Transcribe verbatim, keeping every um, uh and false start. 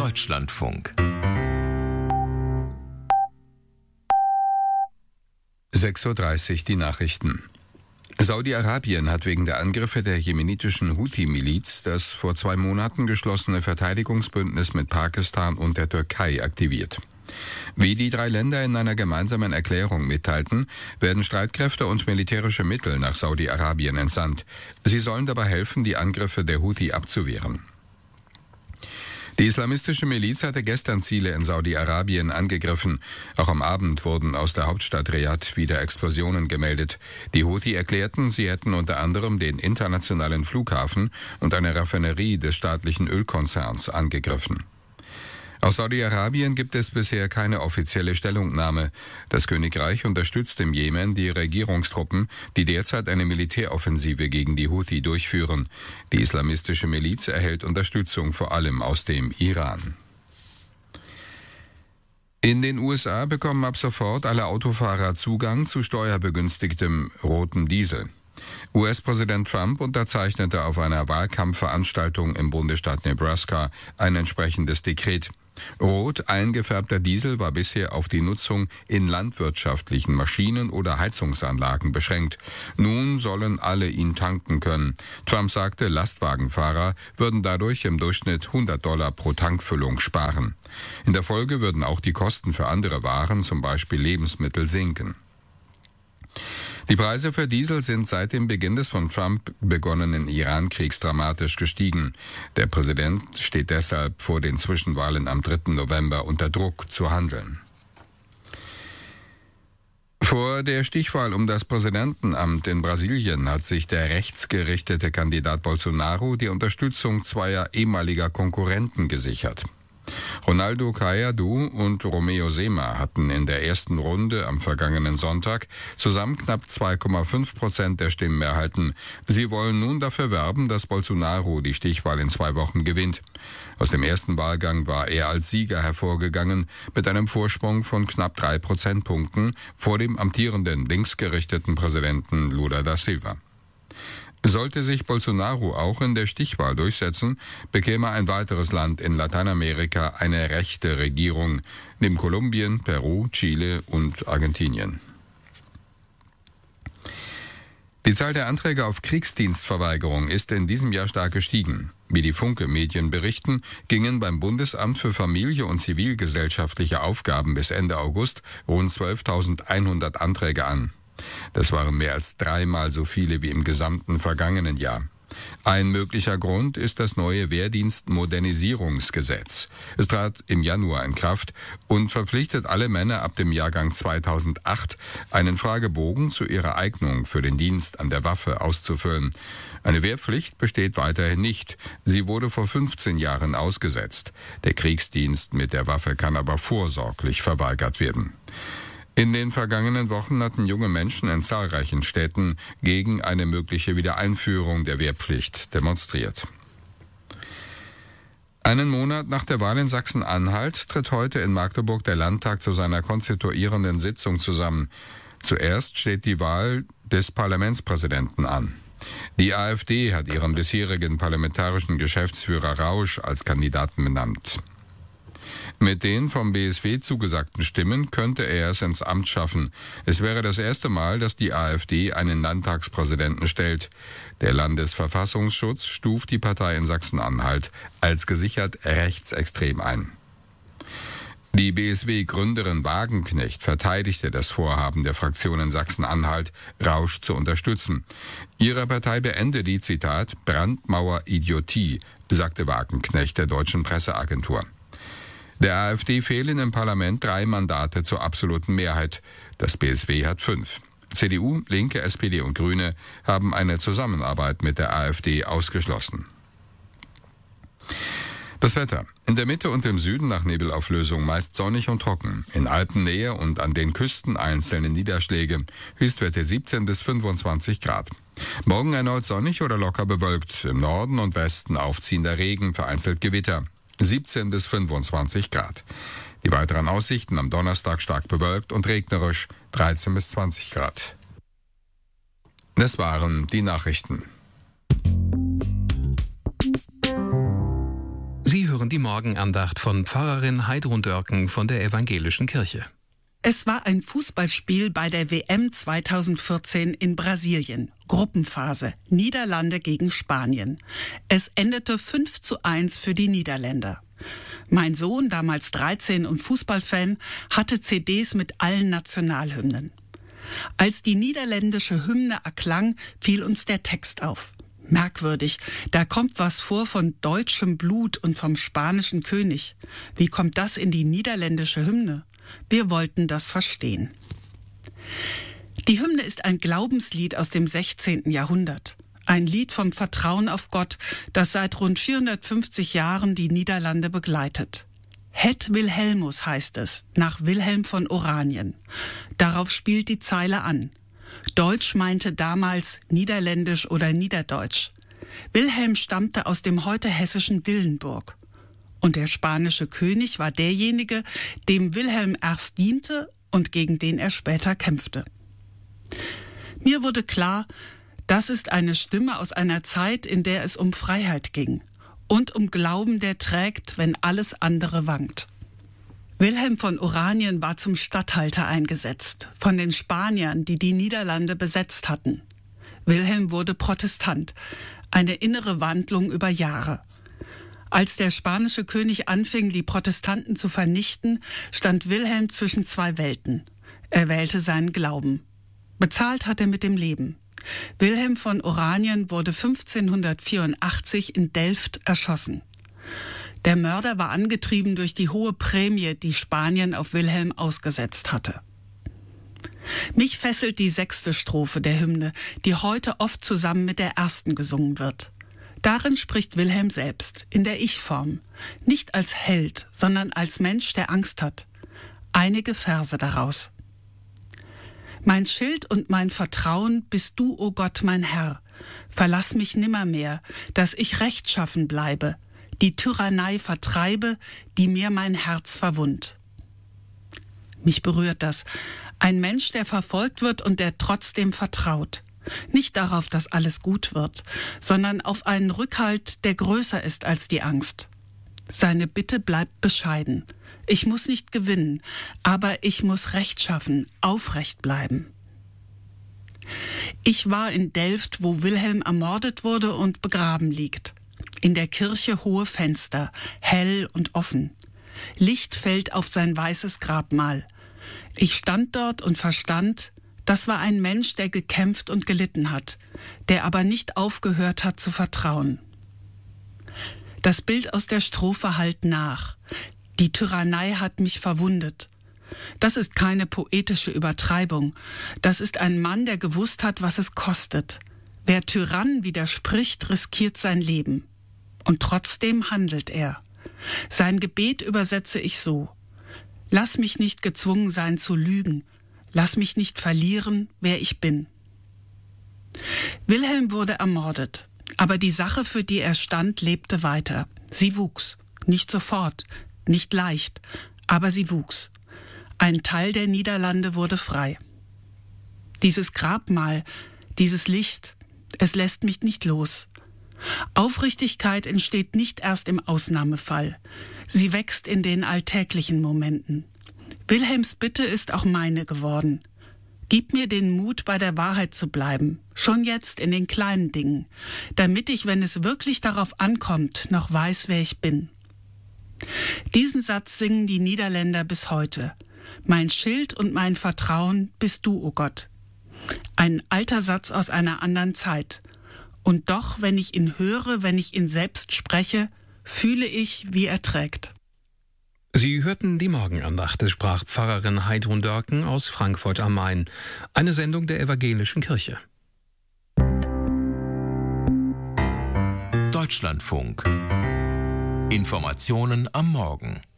Deutschlandfunk. sechs Uhr dreißig, die Nachrichten. Saudi-Arabien hat wegen der Angriffe der jemenitischen Houthi-Miliz das vor zwei Monaten geschlossene Verteidigungsbündnis mit Pakistan und der Türkei aktiviert. Wie die drei Länder in einer gemeinsamen Erklärung mitteilten, werden Streitkräfte und militärische Mittel nach Saudi-Arabien entsandt. Sie sollen dabei helfen, die Angriffe der Houthi abzuwehren. Die islamistische Miliz hatte gestern Ziele in Saudi-Arabien angegriffen. Auch am Abend wurden aus der Hauptstadt Riad wieder Explosionen gemeldet. Die Houthi erklärten, sie hätten unter anderem den internationalen Flughafen und eine Raffinerie des staatlichen Ölkonzerns angegriffen. Aus Saudi-Arabien gibt es bisher keine offizielle Stellungnahme. Das Königreich unterstützt im Jemen die Regierungstruppen, die derzeit eine Militäroffensive gegen die Houthi durchführen. Die islamistische Miliz erhält Unterstützung vor allem aus dem Iran. In den U S A bekommen ab sofort alle Autofahrer Zugang zu steuerbegünstigtem rotem Diesel. U S-Präsident Trump unterzeichnete auf einer Wahlkampfveranstaltung im Bundesstaat Nebraska ein entsprechendes Dekret. Rot eingefärbter Diesel war bisher auf die Nutzung in landwirtschaftlichen Maschinen oder Heizungsanlagen beschränkt. Nun sollen alle ihn tanken können. Trump sagte, Lastwagenfahrer würden dadurch im Durchschnitt hundert Dollar pro Tankfüllung sparen. In der Folge würden auch die Kosten für andere Waren, zum Beispiel Lebensmittel, sinken. Die Preise für Diesel sind seit dem Beginn des von Trump begonnenen Iran-Kriegs dramatisch gestiegen. Der Präsident steht deshalb vor den Zwischenwahlen am dritten November unter Druck zu handeln. Vor der Stichwahl um das Präsidentenamt in Brasilien hat sich der rechtsgerichtete Kandidat Bolsonaro die Unterstützung zweier ehemaliger Konkurrenten gesichert. Ronaldo Caiado und Romeu Zema hatten in der ersten Runde am vergangenen Sonntag zusammen knapp zwei Komma fünf Prozent der Stimmen erhalten. Sie wollen nun dafür werben, dass Bolsonaro die Stichwahl in zwei Wochen gewinnt. Aus dem ersten Wahlgang war er als Sieger hervorgegangen, mit einem Vorsprung von knapp drei Prozentpunkten vor dem amtierenden linksgerichteten Präsidenten Lula da Silva. Sollte sich Bolsonaro auch in der Stichwahl durchsetzen, bekäme ein weiteres Land in Lateinamerika eine rechte Regierung, neben Kolumbien, Peru, Chile und Argentinien. Die Zahl der Anträge auf Kriegsdienstverweigerung ist in diesem Jahr stark gestiegen. Wie die Funke-Medien berichten, gingen beim Bundesamt für Familie und zivilgesellschaftliche Aufgaben bis Ende August rund zwölftausendeinhundert Anträge an. Das waren mehr als dreimal so viele wie im gesamten vergangenen Jahr. Ein möglicher Grund ist das neue Wehrdienstmodernisierungsgesetz. Es trat im Januar in Kraft und verpflichtet alle Männer ab dem Jahrgang zweitausendacht, einen Fragebogen zu ihrer Eignung für den Dienst an der Waffe auszufüllen. Eine Wehrpflicht besteht weiterhin nicht. Sie wurde vor fünfzehn Jahren ausgesetzt. Der Kriegsdienst mit der Waffe kann aber vorsorglich verweigert werden. In den vergangenen Wochen hatten junge Menschen in zahlreichen Städten gegen eine mögliche Wiedereinführung der Wehrpflicht demonstriert. Einen Monat nach der Wahl in Sachsen-Anhalt tritt heute in Magdeburg der Landtag zu seiner konstituierenden Sitzung zusammen. Zuerst steht die Wahl des Parlamentspräsidenten an. Die AfD hat ihren bisherigen parlamentarischen Geschäftsführer Rausch als Kandidaten benannt. Mit den vom B S W zugesagten Stimmen könnte er es ins Amt schaffen. Es wäre das erste Mal, dass die AfD einen Landtagspräsidenten stellt. Der Landesverfassungsschutz stuft die Partei in Sachsen-Anhalt als gesichert rechtsextrem ein. Die B S W-Gründerin Wagenknecht verteidigte das Vorhaben der Fraktion in Sachsen-Anhalt, Rausch zu unterstützen. Ihre Partei beende die, Zitat, Brandmauer-Idiotie, sagte Wagenknecht der deutschen Presseagentur. Der AfD fehlen im Parlament drei Mandate zur absoluten Mehrheit. Das B S W hat fünf. C D U, Linke, S P D und Grüne haben eine Zusammenarbeit mit der AfD ausgeschlossen. Das Wetter. In der Mitte und im Süden nach Nebelauflösung meist sonnig und trocken. In Alpennähe und an den Küsten einzelne Niederschläge. Höchstwerte siebzehn bis fünfundzwanzig Grad. Morgen erneut sonnig oder locker bewölkt. Im Norden und Westen aufziehender Regen, vereinzelt Gewitter. siebzehn bis fünfundzwanzig Grad. Die weiteren Aussichten am Donnerstag stark bewölkt und regnerisch, dreizehn bis zwanzig Grad. Das waren die Nachrichten. Sie hören hören die Morgenandacht von Pfarrerin Heidrun Dörken von der Evangelischen Kirche. Es war ein Fußballspiel bei der W M zweitausendvierzehn in Brasilien. Gruppenphase. Niederlande gegen Spanien. Es endete fünf zu eins für die Niederländer. Mein Sohn, damals dreizehn und Fußballfan, hatte C Ds mit allen Nationalhymnen. Als die niederländische Hymne erklang, fiel uns der Text auf. Merkwürdig, da kommt was vor von deutschem Blut und vom spanischen König. Wie kommt das in die niederländische Hymne? Wir wollten das verstehen. Die Hymne ist ein Glaubenslied aus dem sechzehnten Jahrhundert. Ein Lied vom Vertrauen auf Gott, das seit rund vierhundertfünfzig Jahren die Niederlande begleitet. Het Wilhelmus heißt es, nach Wilhelm von Oranien. Darauf spielt die Zeile an. Deutsch meinte damals Niederländisch oder Niederdeutsch. Wilhelm stammte aus dem heute hessischen Dillenburg. Und der spanische König war derjenige, dem Wilhelm erst diente und gegen den er später kämpfte. Mir wurde klar, das ist eine Stimme aus einer Zeit, in der es um Freiheit ging und um Glauben, der trägt, wenn alles andere wankt. Wilhelm von Oranien war zum Statthalter eingesetzt, von den Spaniern, die die Niederlande besetzt hatten. Wilhelm wurde Protestant, eine innere Wandlung über Jahre. Als der spanische König anfing, die Protestanten zu vernichten, stand Wilhelm zwischen zwei Welten. Er wählte seinen Glauben. Bezahlt hat er mit dem Leben. Wilhelm von Oranien wurde fünfzehnhundertvierundachtzig in Delft erschossen. Der Mörder war angetrieben durch die hohe Prämie, die Spanien auf Wilhelm ausgesetzt hatte. Mich fesselt die sechste Strophe der Hymne, die heute oft zusammen mit der ersten gesungen wird. Darin spricht Wilhelm selbst, in der Ich-Form, nicht als Held, sondern als Mensch, der Angst hat. Einige Verse daraus. Mein Schild und mein Vertrauen bist du, o Gott, mein Herr. Verlass mich nimmermehr, dass ich rechtschaffen bleibe, die Tyrannei vertreibe, die mir mein Herz verwundt. Mich berührt das. Ein Mensch, der verfolgt wird und der trotzdem vertraut. Nicht darauf, dass alles gut wird, sondern auf einen Rückhalt, der größer ist als die Angst. Seine Bitte bleibt bescheiden. Ich muss nicht gewinnen, aber ich muss Recht schaffen, aufrecht bleiben. Ich war in Delft, wo Wilhelm ermordet wurde und begraben liegt. In der Kirche hohe Fenster, hell und offen. Licht fällt auf sein weißes Grabmal. Ich stand dort und verstand, das war ein Mensch, der gekämpft und gelitten hat, der aber nicht aufgehört hat zu vertrauen. Das Bild aus der Strophe hallt nach. Die Tyrannei hat mich verwundet. Das ist keine poetische Übertreibung. Das ist ein Mann, der gewusst hat, was es kostet. Wer Tyrannen widerspricht, riskiert sein Leben. Und trotzdem handelt er. Sein Gebet übersetze ich so: Lass mich nicht gezwungen sein zu lügen. Lass mich nicht verlieren, wer ich bin. Wilhelm wurde ermordet, aber die Sache, für die er stand, lebte weiter. Sie wuchs. Nicht sofort, nicht leicht, aber sie wuchs. Ein Teil der Niederlande wurde frei. Dieses Grabmal, dieses Licht, es lässt mich nicht los. Aufrichtigkeit entsteht nicht erst im Ausnahmefall. Sie wächst in den alltäglichen Momenten. Wilhelms Bitte ist auch meine geworden. Gib mir den Mut, bei der Wahrheit zu bleiben, schon jetzt in den kleinen Dingen, damit ich, wenn es wirklich darauf ankommt, noch weiß, wer ich bin. Diesen Satz singen die Niederländer bis heute. Mein Schild und mein Vertrauen bist du, o Gott. Ein alter Satz aus einer anderen Zeit. Und doch, wenn ich ihn höre, wenn ich ihn selbst spreche, fühle ich, wie er trägt. Sie hörten die Morgenandacht, es sprach Pfarrerin Heidrun Dörken aus Frankfurt am Main. Eine Sendung der Evangelischen Kirche. Deutschlandfunk. Informationen am Morgen.